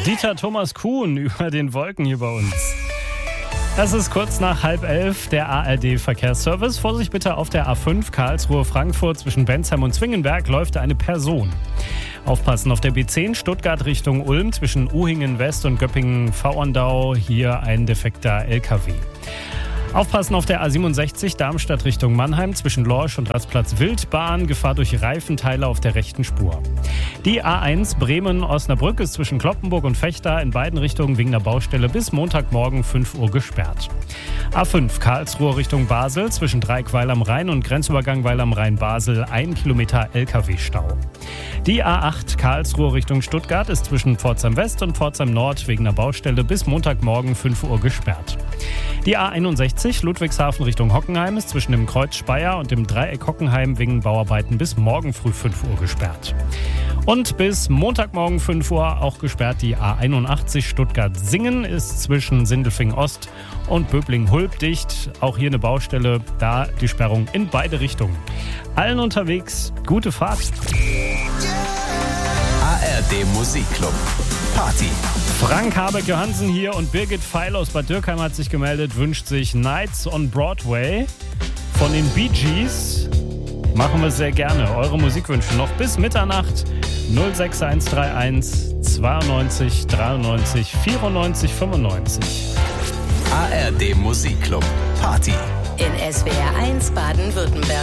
Dieter Thomas Kuhn über den Wolken hier bei uns. Es ist kurz nach 10:30, der ARD-Verkehrsservice. Vorsicht bitte auf der A5 Karlsruhe-Frankfurt zwischen Bensheim und Zwingenberg läuft eine Person. Aufpassen auf der B10 Stuttgart Richtung Ulm zwischen Uhingen West und Göppingen-Vauerndau. Hier ein defekter LKW. Aufpassen auf der A67 Darmstadt Richtung Mannheim zwischen Lorsch und Rastplatz Wildbahn. Gefahr durch Reifenteile auf der rechten Spur. Die A1 Bremen-Osnabrück ist zwischen Cloppenburg und Vechta in beiden Richtungen wegen der Baustelle bis Montagmorgen 5 Uhr gesperrt. A5 Karlsruhe Richtung Basel zwischen Dreieck-Weil am Rhein und Grenzübergang Weil am Rhein-Basel 1 Kilometer LKW-Stau. Die A8 Karlsruhe Richtung Stuttgart ist zwischen Pforzheim West und Pforzheim Nord wegen der Baustelle bis Montagmorgen 5 Uhr gesperrt. Die A61 Ludwigshafen Richtung Hockenheim ist zwischen dem Kreuz Speyer und dem Dreieck Hockenheim wegen Bauarbeiten bis morgen früh 5 Uhr gesperrt. Und bis Montagmorgen 5 Uhr auch gesperrt die A81 Stuttgart-Singen ist zwischen Sindelfingen Ost und Böblingen-Hulb dicht. Auch hier eine Baustelle, da die Sperrung in beide Richtungen. Allen unterwegs, gute Fahrt. ARD Musikclub. Party. Frank Habeck-Johansen hier und Birgit Pfeil aus Bad Dürkheim hat sich gemeldet, wünscht sich Nights on Broadway von den Bee Gees. Machen wir sehr gerne. Eure Musikwünsche noch bis Mitternacht. 06131 92 93 94 95. ARD Musikclub. Party. In SWR 1 Baden-Württemberg.